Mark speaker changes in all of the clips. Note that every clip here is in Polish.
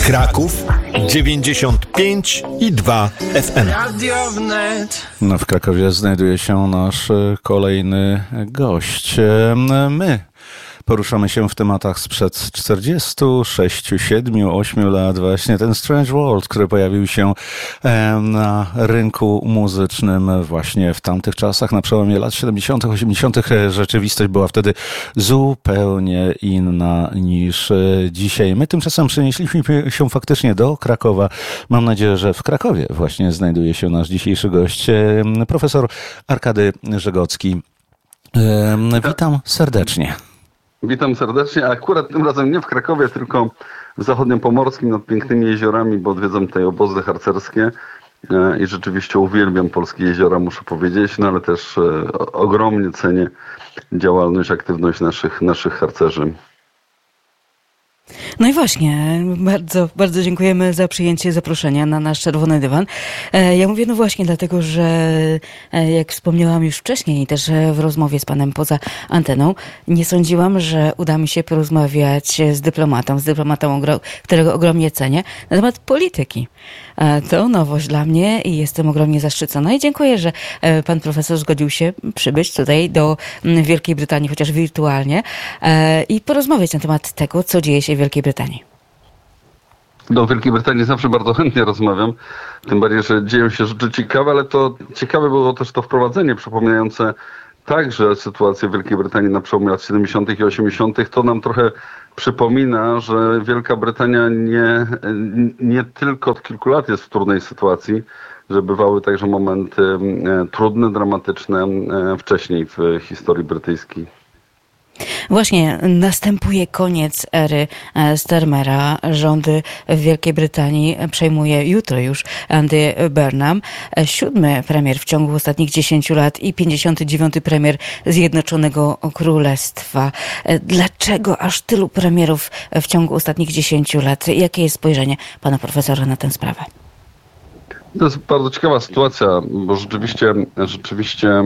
Speaker 1: Kraków 95,2 FM.
Speaker 2: No, w Krakowie znajduje się nasz kolejny gość. My poruszamy się w tematach sprzed 46, 7, 8 lat. Właśnie ten Strange World, który pojawił się na rynku muzycznym właśnie w tamtych czasach, na przełomie lat 70., 80. Rzeczywistość była wtedy zupełnie inna niż dzisiaj. My tymczasem przenieśliśmy się faktycznie do Krakowa. Mam nadzieję, że w Krakowie właśnie znajduje się nasz dzisiejszy gość, profesor Arkady Żegocki. Witam serdecznie.
Speaker 3: Witam serdecznie, a akurat tym razem nie w Krakowie, tylko w zachodniopomorskim nad pięknymi jeziorami, bo odwiedzam tutaj obozy harcerskie i rzeczywiście uwielbiam polskie jeziora, muszę powiedzieć, no ale też ogromnie cenię działalność, aktywność naszych harcerzy.
Speaker 4: No i właśnie, bardzo, bardzo dziękujemy za przyjęcie zaproszenia na nasz Czerwony Dywan. Ja mówię no właśnie dlatego, że jak wspomniałam już wcześniej, też w rozmowie z panem poza anteną, nie sądziłam, że uda mi się porozmawiać z dyplomatą, którego ogromnie cenię, na temat polityki. To nowość dla mnie i jestem ogromnie zaszczycona i dziękuję, że pan profesor zgodził się przybyć tutaj do Wielkiej Brytanii, chociaż wirtualnie, i porozmawiać na temat tego, co dzieje się w Wielkiej Brytanii.
Speaker 3: Do Wielkiej Brytanii zawsze bardzo chętnie rozmawiam, tym bardziej, że dzieją się rzeczy ciekawe, ale to ciekawe było też to wprowadzenie przypominające także sytuację w Wielkiej Brytanii na przełomie lat 70. i 80. To nam trochę przypomina, że Wielka Brytania nie tylko od kilku lat jest w trudnej sytuacji, że bywały także momenty trudne, dramatyczne wcześniej w historii brytyjskiej.
Speaker 4: Właśnie następuje koniec ery Starmera. Rządy w Wielkiej Brytanii przejmuje jutro już Andy Burnham, 7. premier w ciągu ostatnich 10 lat i 59. premier Zjednoczonego Królestwa. Dlaczego aż tylu premierów w ciągu ostatnich 10 lat? Jakie jest spojrzenie pana profesora na tę sprawę?
Speaker 3: To jest bardzo ciekawa sytuacja, bo rzeczywiście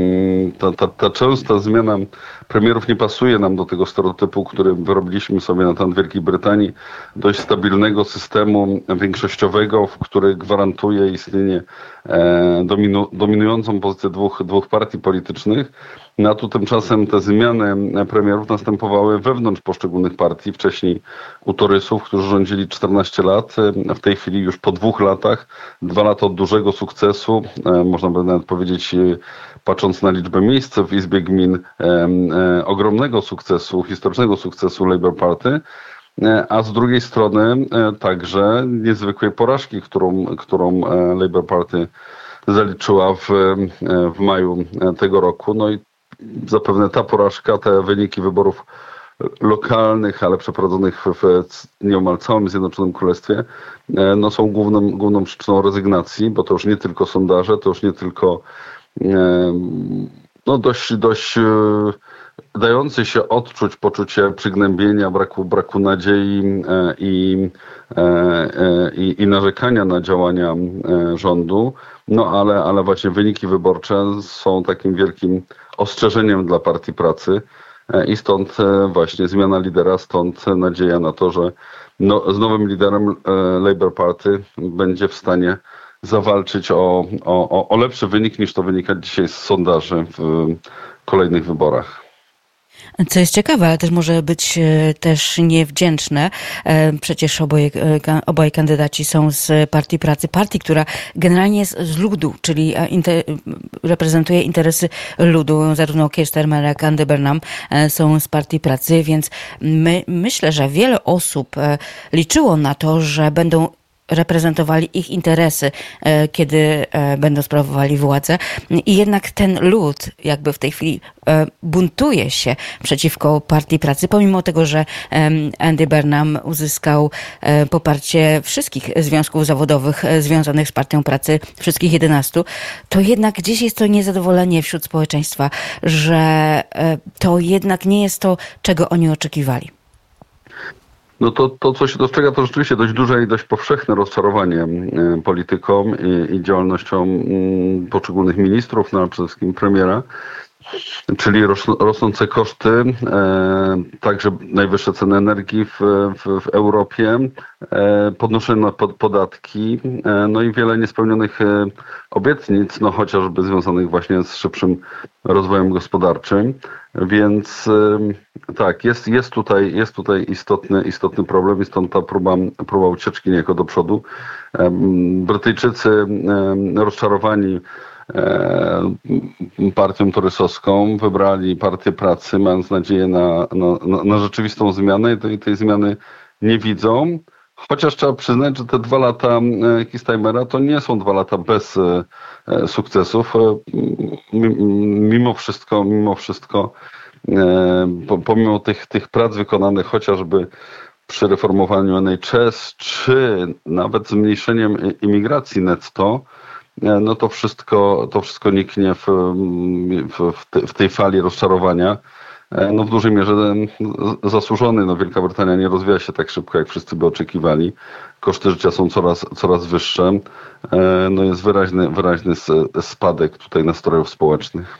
Speaker 3: ta częsta zmiana premierów nie pasuje nam do tego stereotypu, który wyrobiliśmy sobie na temat Wielkiej Brytanii, dość stabilnego systemu większościowego, który gwarantuje istnienie dominującą pozycję dwóch partii politycznych. No a tu tymczasem te zmiany premierów następowały wewnątrz poszczególnych partii. Wcześniej u torysów, którzy rządzili 14 lat, w tej chwili już po 2 latach, 2 lata od dużego sukcesu, można by nawet powiedzieć, patrząc na liczbę miejsc w Izbie Gmin, ogromnego sukcesu, historycznego sukcesu Labour Party, a z drugiej strony także niezwykłej porażki, którą Labour Party zaliczyła w maju tego roku. No i zapewne ta porażka, te wyniki wyborów lokalnych, ale przeprowadzonych w nieomal całym Zjednoczonym Królestwie, no są główną przyczyną rezygnacji, bo to już nie tylko sondaże, to już nie tylko no dość dające się odczuć poczucie przygnębienia, braku nadziei i narzekania na działania rządu. No ale właśnie wyniki wyborcze są takim wielkim ostrzeżeniem dla Partii Pracy i stąd właśnie zmiana lidera, stąd nadzieja na to, że z nowym liderem Labour Party będzie w stanie zawalczyć o lepszy wynik niż to wynika dzisiaj z sondaży w kolejnych wyborach.
Speaker 4: Co jest ciekawe, ale też może być też niewdzięczne. Przecież obaj kandydaci są z Partii Pracy. Partii, która generalnie jest z ludu, czyli reprezentuje interesy ludu. Zarówno Keir Starmer, jak Andy Burnham są z Partii Pracy, więc myślę, że wiele osób liczyło na to, że będą reprezentowali ich interesy, kiedy będą sprawowali władzę. I jednak ten lud jakby w tej chwili buntuje się przeciwko Partii Pracy, pomimo tego, że Andy Burnham uzyskał poparcie wszystkich związków zawodowych związanych z Partią Pracy, wszystkich 11, to jednak gdzieś jest to niezadowolenie wśród społeczeństwa, że to jednak nie jest to, czego oni oczekiwali.
Speaker 3: No to co się dostrzega, to rzeczywiście dość duże i dość powszechne rozczarowanie polityką i działalnością poszczególnych ministrów, no ale przede wszystkim premiera. czyli rosnące koszty, także najwyższe ceny energii w Europie, podnoszone podatki, no i wiele niespełnionych obietnic, no chociażby związanych właśnie z szybszym rozwojem gospodarczym. Więc tak, jest tutaj istotny problem i stąd ta próba ucieczki niejako do przodu. Brytyjczycy rozczarowani partią torysowską wybrali Partię Pracy, mając nadzieję na rzeczywistą zmianę i tej zmiany nie widzą. Chociaż trzeba przyznać, że te 2 lata Keir to nie są 2 lata bez sukcesów. Mimo wszystko, pomimo tych prac wykonanych chociażby przy reformowaniu NHS, czy nawet zmniejszeniem imigracji netto, no to wszystko niknie w tej fali rozczarowania. No w dużej mierze zasłużony. No Wielka Brytania nie rozwija się tak szybko, jak wszyscy by oczekiwali. Koszty życia są coraz wyższe. No jest wyraźny spadek tutaj nastrojów społecznych.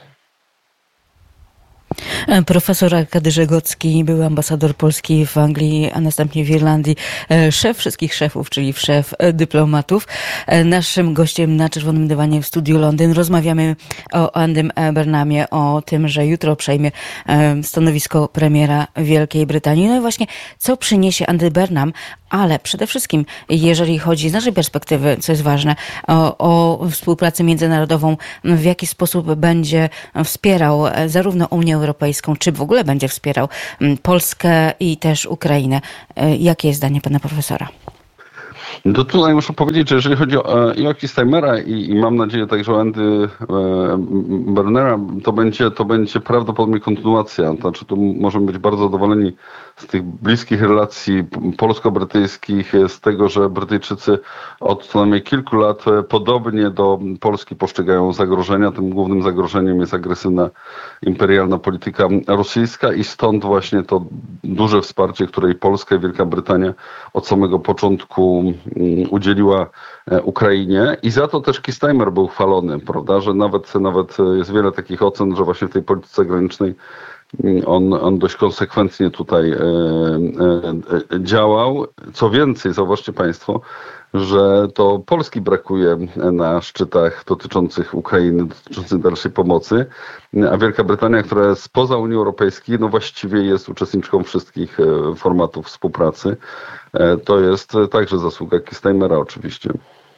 Speaker 4: Profesor Arkady Żegocki, były ambasador Polski w Anglii, a następnie w Irlandii, szef wszystkich szefów, czyli szef dyplomatów. Naszym gościem na Czerwonym Dywanie w Studiu Londyn. Rozmawiamy o Andym Burnhamie, o tym, że jutro przejmie stanowisko premiera Wielkiej Brytanii. No i właśnie, co przyniesie Andy Burnham, ale przede wszystkim, jeżeli chodzi z naszej perspektywy, co jest ważne, o współpracę międzynarodową, w jaki sposób będzie wspierał zarówno Unię Europejską, czy w ogóle będzie wspierał Polskę i też Ukrainę. Jakie jest zdanie pana profesora?
Speaker 3: To tutaj muszę powiedzieć, że jeżeli chodzi o Keir Starmera i mam nadzieję także o Andy Burnhama, to będzie prawdopodobnie kontynuacja. Znaczy tu możemy być bardzo zadowoleni z tych bliskich relacji polsko-brytyjskich, z tego, że Brytyjczycy od co najmniej kilku lat podobnie do Polski postrzegają zagrożenia. Tym głównym zagrożeniem jest agresywna imperialna polityka rosyjska i stąd właśnie to duże wsparcie, której Polska i Wielka Brytania od samego początku udzieliła Ukrainie i za to też Keir Starmer był chwalony, prawda, że nawet jest wiele takich ocen, że właśnie w tej polityce zagranicznej on dość konsekwentnie tutaj działał. Co więcej, zauważcie Państwo, że to Polski brakuje na szczytach dotyczących Ukrainy, dotyczących dalszej pomocy, a Wielka Brytania, która jest poza Unią Europejską, no właściwie jest uczestniczką wszystkich formatów współpracy. To jest także zasługa Keir Starmera oczywiście.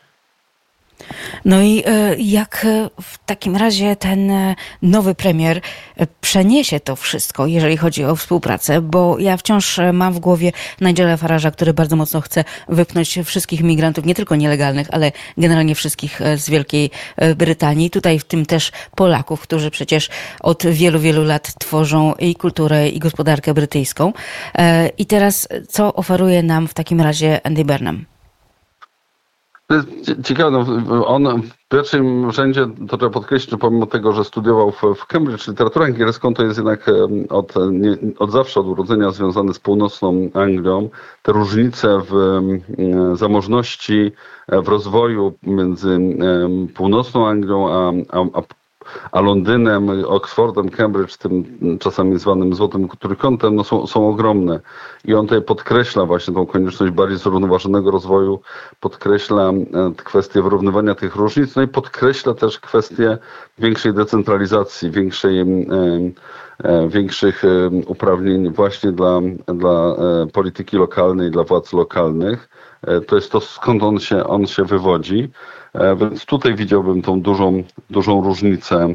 Speaker 4: No i jak w takim razie ten nowy premier przeniesie to wszystko, jeżeli chodzi o współpracę, bo ja wciąż mam w głowie Nigela Farage'a, który bardzo mocno chce wypchnąć wszystkich migrantów, nie tylko nielegalnych, ale generalnie wszystkich z Wielkiej Brytanii. Tutaj w tym też Polaków, którzy przecież od wielu, wielu lat tworzą i kulturę, i gospodarkę brytyjską. I teraz co oferuje nam w takim razie Andy Burnham?
Speaker 3: To jest ciekawe, on w pierwszym rzędzie, to trzeba podkreślić, że pomimo tego, że studiował w Cambridge literaturę angielską, to jest jednak od zawsze, od urodzenia związany z północną Anglią. Te różnice w zamożności, w rozwoju między północną Anglią a Londynem, Oxfordem, Cambridge, tym czasami zwanym złotym trójkątem, no są ogromne. I on tutaj podkreśla właśnie tą konieczność bardziej zrównoważonego rozwoju, podkreśla kwestię wyrównywania tych różnic, no i podkreśla też kwestię większej decentralizacji, większych uprawnień właśnie dla polityki lokalnej, dla władz lokalnych. To jest to, skąd on się wywodzi. Więc tutaj widziałbym tą dużą różnicę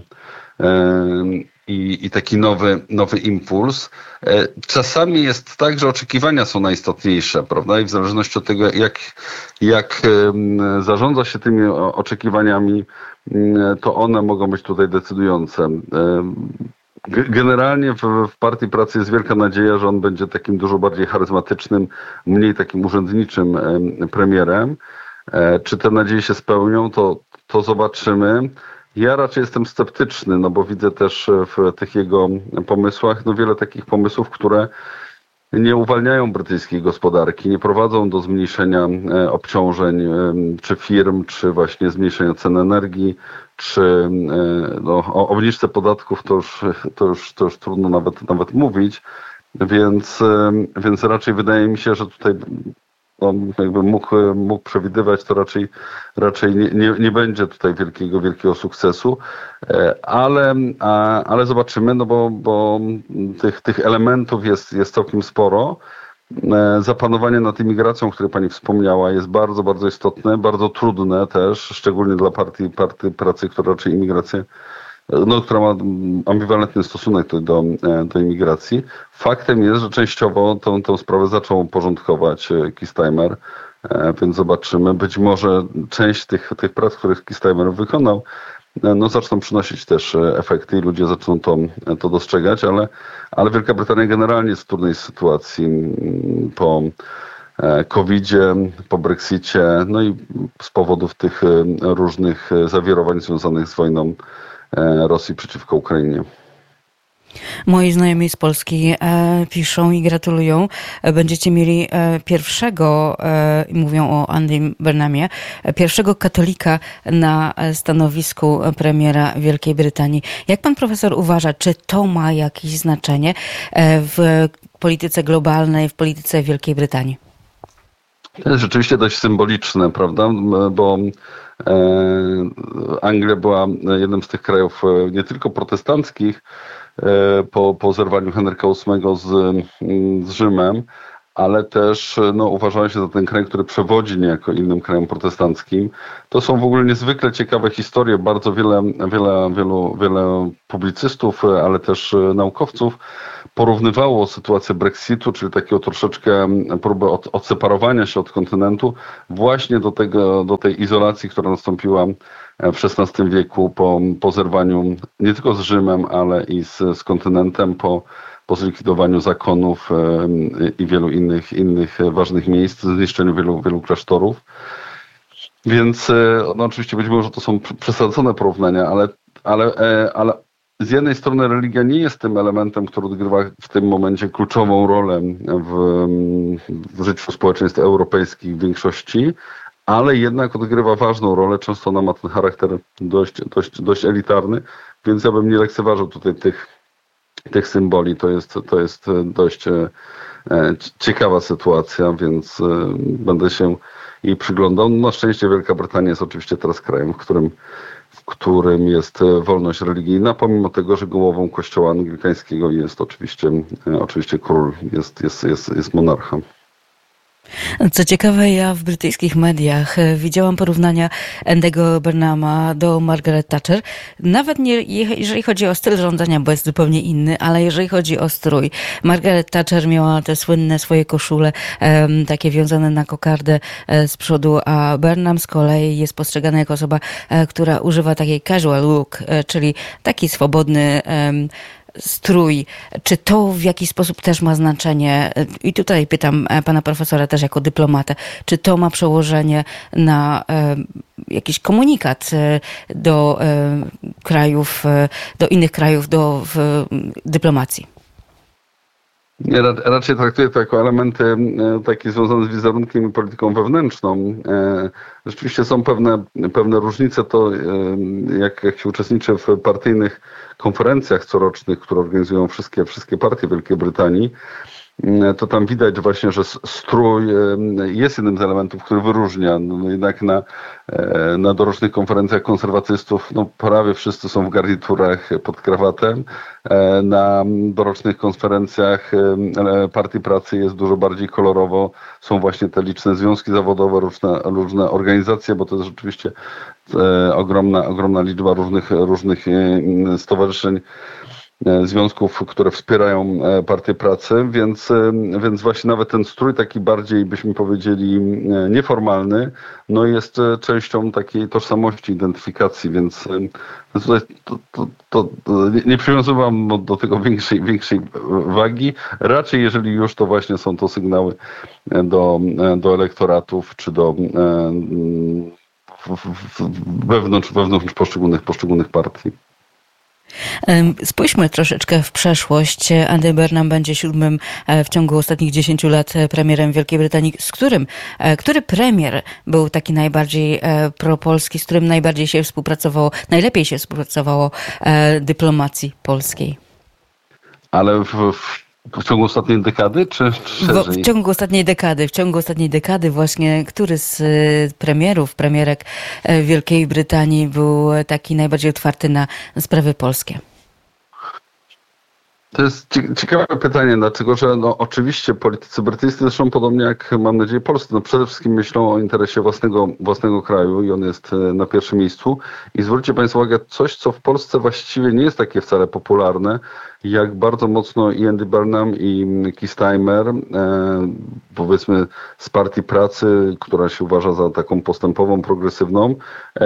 Speaker 3: i taki nowy impuls. Czasami jest tak, że oczekiwania są najistotniejsze, prawda? I w zależności od tego, jak zarządza się tymi oczekiwaniami, to one mogą być tutaj decydujące. Generalnie w Partii Pracy jest wielka nadzieja, że on będzie takim dużo bardziej charyzmatycznym, mniej takim urzędniczym premierem. Czy te nadzieje się spełnią, to zobaczymy. Ja raczej jestem sceptyczny, no bo widzę też w tych jego pomysłach wiele takich pomysłów, które nie uwalniają brytyjskiej gospodarki, nie prowadzą do zmniejszenia obciążeń czy firm, czy właśnie zmniejszenia cen energii, czy o obniżce podatków to już trudno nawet mówić, więc raczej wydaje mi się, że tutaj jakby mógł przewidywać, to raczej nie będzie tutaj wielkiego sukcesu, ale zobaczymy, no bo tych elementów jest całkiem sporo. Zapanowanie nad imigracją, o której pani wspomniała, jest bardzo, bardzo istotne, bardzo trudne też, szczególnie dla partii pracy, która raczej imigrację, która ma ambiwalentny stosunek do imigracji. Faktem jest, że częściowo tę sprawę zaczął porządkować Keir Starmer, więc zobaczymy. Być może część tych prac, których Keir Starmer wykonał, zaczną przynosić też efekty i ludzie zaczną to dostrzegać, ale Wielka Brytania generalnie jest w trudnej sytuacji po COVID-zie, po Brexicie, no i z powodów tych różnych zawirowań związanych z wojną Rosji przeciwko Ukrainie.
Speaker 4: Moi znajomi z Polski piszą i gratulują. Będziecie mieli pierwszego, mówią o Andym Burnhamie, pierwszego katolika na stanowisku premiera Wielkiej Brytanii. Jak pan profesor uważa, czy to ma jakieś znaczenie w polityce globalnej, w polityce Wielkiej Brytanii?
Speaker 3: To jest rzeczywiście dość symboliczne, prawda? Bo Anglia była jednym z tych krajów nie tylko protestanckich po zerwaniu Henryka VIII z Rzymem, ale też uważała się za ten kraj, który przewodzi niejako innym krajom protestanckim. To są w ogóle niezwykle ciekawe historie. Bardzo wiele publicystów, ale też naukowców porównywało sytuację Brexitu, czyli takiego troszeczkę próbę odseparowania się od kontynentu, właśnie do tej izolacji, która nastąpiła w XVI wieku po zerwaniu nie tylko z Rzymem, ale i z kontynentem, po zlikwidowaniu zakonów i wielu innych ważnych miejsc, zniszczeniu wielu klasztorów. Więc oczywiście być może to są przesadzone porównania, ale z jednej strony religia nie jest tym elementem, który odgrywa w tym momencie kluczową rolę w życiu społeczeństw europejskich w większości, ale jednak odgrywa ważną rolę. Często ona ma ten charakter dość elitarny, więc ja bym nie lekceważył tutaj tych symboli. To jest dość ciekawa sytuacja, więc będę się jej przyglądał. Na szczęście Wielka Brytania jest oczywiście teraz krajem, w którym jest wolność religijna, pomimo tego, że głową kościoła anglikańskiego jest oczywiście król, jest monarcha.
Speaker 4: Co ciekawe, ja w brytyjskich mediach widziałam porównania Andy'ego Burnhama do Margaret Thatcher. Nawet nie, jeżeli chodzi o styl rządzenia, bo jest zupełnie inny, ale jeżeli chodzi o strój. Margaret Thatcher miała te słynne swoje koszule, takie wiązane na kokardę z przodu, a Burnham z kolei jest postrzegany jako osoba, która używa takiej casual look, czyli taki swobodny strój. Czy to w jakiś sposób też ma znaczenie? I tutaj pytam pana profesora też jako dyplomatę, czy to ma przełożenie na jakiś komunikat do krajów, do innych krajów, w dyplomacji?
Speaker 3: Ja raczej traktuję to jako elementy takie związane z wizerunkiem i polityką wewnętrzną. Rzeczywiście są pewne różnice. To jak się uczestniczy w partyjnych konferencjach corocznych, które organizują wszystkie partie Wielkiej Brytanii, to tam widać właśnie, że strój jest jednym z elementów, który wyróżnia. Jednak na dorocznych konferencjach konserwatystów prawie wszyscy są w garniturach pod krawatem. Na dorocznych konferencjach Partii Pracy jest dużo bardziej kolorowo. Są właśnie te liczne związki zawodowe, różne organizacje, bo to jest rzeczywiście ogromna liczba różnych stowarzyszeń, związków, które wspierają Partię Pracy, więc właśnie nawet ten strój taki bardziej, byśmy powiedzieli, nieformalny, jest częścią takiej tożsamości, identyfikacji, więc tutaj nie przywiązywam do tego większej wagi. Raczej jeżeli już, to właśnie są to sygnały do elektoratów, czy do wewnątrz poszczególnych partii.
Speaker 4: Spójrzmy troszeczkę w przeszłość. Andy Burnham będzie 7. w ciągu ostatnich 10 lat premierem Wielkiej Brytanii. Który premier był taki najbardziej propolski, z którym najlepiej się współpracowało dyplomacji polskiej?
Speaker 3: Ale w ciągu ostatniej dekady, czy szerzej?
Speaker 4: W ciągu ostatniej dekady właśnie, który z premierek Wielkiej Brytanii był taki najbardziej otwarty na sprawy polskie?
Speaker 3: To jest ciekawe pytanie, dlatego że oczywiście politycy brytyjscy, zresztą podobnie jak mam nadzieję polscy, przede wszystkim myślą o interesie własnego kraju i on jest na pierwszym miejscu. I zwróćcie Państwo uwagę, coś co w Polsce właściwie nie jest takie wcale popularne, jak bardzo mocno i Andy Burnham i Keir Starmer, powiedzmy z Partii Pracy, która się uważa za taką postępową, progresywną,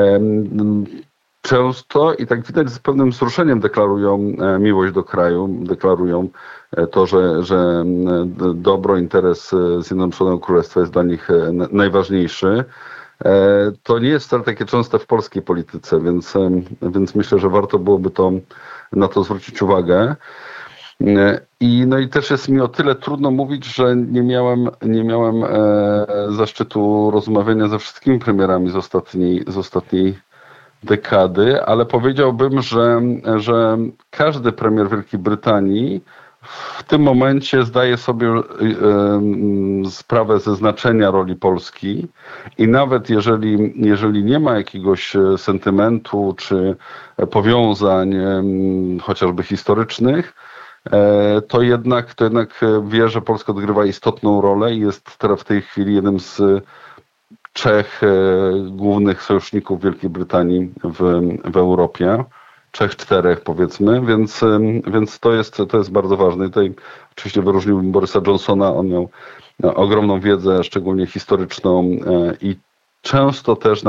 Speaker 3: często i tak widać z pewnym wzruszeniem deklarują miłość do kraju, deklarują to, że dobro, interes Zjednoczonego Królestwa jest dla nich najważniejszy. To nie jest wcale takie częste w polskiej polityce, więc myślę, że warto byłoby na to zwrócić uwagę. I też jest mi o tyle trudno mówić, że nie miałem zaszczytu rozmawiania ze wszystkimi premierami z ostatniej dekady, ale powiedziałbym, że każdy premier Wielkiej Brytanii w tym momencie zdaje sobie sprawę ze znaczenia roli Polski i nawet jeżeli nie ma jakiegoś sentymentu czy powiązań chociażby historycznych, to jednak wie, że Polska odgrywa istotną rolę i jest teraz w tej chwili jednym z 3 głównych sojuszników Wielkiej Brytanii w Europie. 3-4 powiedzmy, więc to jest bardzo ważne. I tutaj oczywiście wyróżniłbym Borysa Johnsona, on miał ogromną wiedzę, szczególnie historyczną i często też